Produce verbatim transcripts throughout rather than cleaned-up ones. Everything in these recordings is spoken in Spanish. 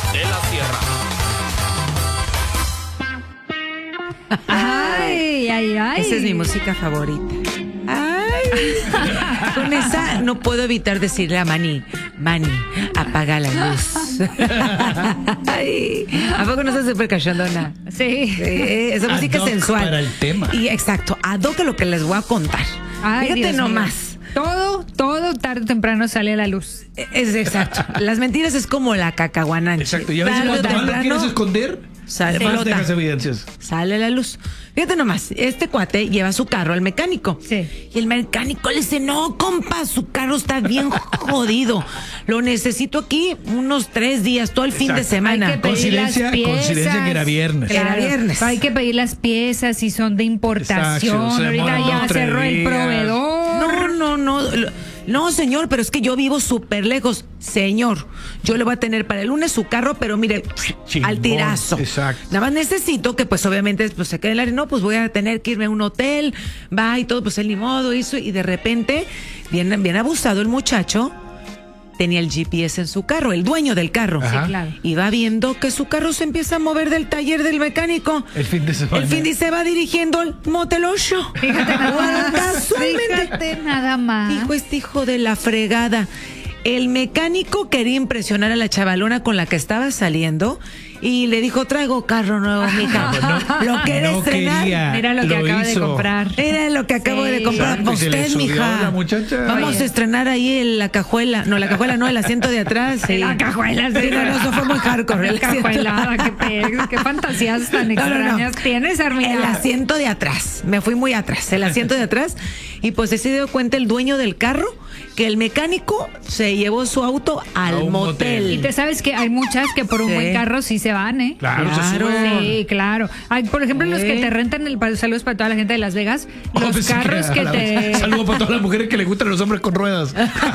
de la Sierra. Ay, ay, ay. Esa es mi música favorita. Ay. Con esa no puedo evitar decirle a Manny, Manny, apaga la luz. Ay. ¿A poco no estás súper cachondona? Sí. Sí, esa música Ad hoc sensual. para el tema. Y exacto, ad hoc a lo que les voy a contar. Ay, Fíjate Dios mío. nomás. Todo, todo tarde o temprano sale a la luz. Es exacto. Las mentiras es como la cacahuananche. Exacto. Y a veces Tarde o cuando más lo temprano, quieres esconder, sale, más flota. dejas evidencias. Sale a la luz. Fíjate nomás, este cuate lleva su carro al mecánico. Sí. Y el mecánico le dice, no, compa, su carro está bien jodido. Lo necesito aquí unos tres días, todo el fin de Exacto. semana. Hay que pedir Coincidencia- las piezas. coincidencia que era viernes. Era viernes. Hay que pedir las piezas si son de importación. Exacto, se Ahorita demoran ya dos, tres cerró el días. proveedor. No, no, no. lo- No, señor, pero es que yo vivo súper lejos. Señor, yo le voy a tener para el lunes su carro, pero mire, Chingón. al tirazo. Exacto. Nada más necesito que, pues, obviamente, pues, se quede el área. No, pues voy a tener que irme a un hotel, va y todo, pues, él ni modo, hizo. Y de repente, bien, bien abusado el muchacho, tenía el G P S en su carro, el dueño del carro. Ajá. Sí, claro. Y va viendo que su carro se empieza a mover del taller del mecánico. El fin de semana. El fin de se va dirigiendo al Motel ocho. Fíjate nada más. Casualmente. Fíjate nada más. Dijo este hijo de la fregada. El mecánico quería impresionar a la chavalona con la que estaba saliendo y le dijo, traigo carro nuevo, mija. No, ¿Lo quieres no estrenar? quería. Mira lo que Lo acaba de hizo. comprar. Era lo que acabo Sí. de comprar para Exacto, y se le usted, subió mija. la muchacha. Vamos Oye. a estrenar ahí en la cajuela. No, la cajuela no, el asiento de atrás. Sí. La cajuela, sí. Sí, no, no, eso fue muy hardcore. La el asiento. cajuelada, qué, pe- qué fantasías tan No, no, no. extrañas tienes, Armina. El asiento de atrás. Me fui muy atrás. El asiento de atrás. Y pues se dio cuenta el dueño del carro que el mecánico se llevó su auto al A un motel. motel. Y te sabes que hay muchas que por un Sí. buen carro sí se van, ¿eh? Claro, se Claro. sube. Sí, claro. Hay, por ejemplo, los que Sí. te rentan el pa- saludos para toda la gente de Las Vegas, Oh, los pensé carros era que la- te Saludo para todas las mujeres que le gustan los hombres con ruedas.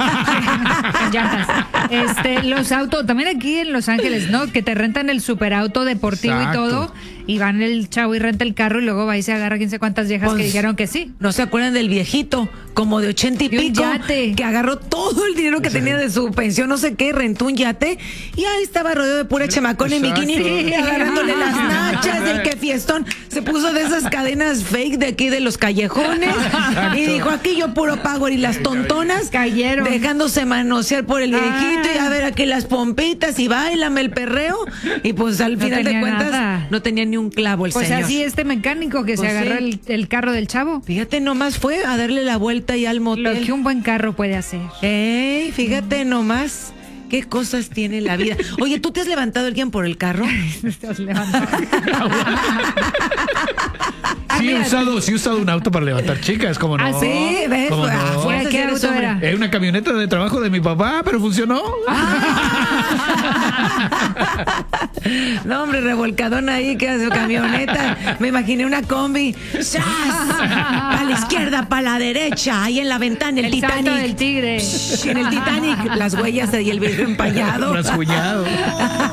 con llantas. Este, los autos, también aquí en Los Ángeles, ¿no? Que te rentan el superauto deportivo Exacto. y todo, y van el chavo y renta el carro y luego va y se agarra quién sé cuántas viejas Pues, que dijeron que sí. ¿No se acuerdan del viejito, como de ochenta y Y un pico, yate. que agarró todo el dinero que tenía de su pensión, no sé qué, rentó un yate y ahí estaba rodeado de pura chamacón en Exacto. bikini, Sí. agarrándole las nachas del que fiestón? Se puso de esas cadenas fake de aquí de los callejones y dijo, aquí yo puro pago, y las tontonas Cayeron. dejándose manosear por el viejito y Ah. a ver aquí las pompitas y bailame el perreo, y pues al No final de tenía cuentas nada. no tenía ni un clavo el Pues señor. así este mecánico que Pues se agarró sí. el, el carro del chavo. Fíjate, nomás fue a darle la vuelta y al Lo motel. que un buen carro puede hacer. Ey, fíjate nomás qué cosas tiene la vida. Oye, ¿tú te has levantado alguien por el carro? Estás levantando. Sí he usado, sí he usado un auto para levantar chicas, como no. ¿Ah, sí? ¿Ves? ¿Cómo Ah, no? fuerzas ¿Qué eres auto hombre. era? Es una camioneta de trabajo de mi papá, pero funcionó. No, hombre, revolcadona ahí, que hace camioneta. Me imaginé una combi. ¡Chas! A la izquierda, para la derecha, ahí en la ventana, el, El salto Titanic. del tigre. En el Titanic, las huellas y el vidrio empañado. Rasguñado.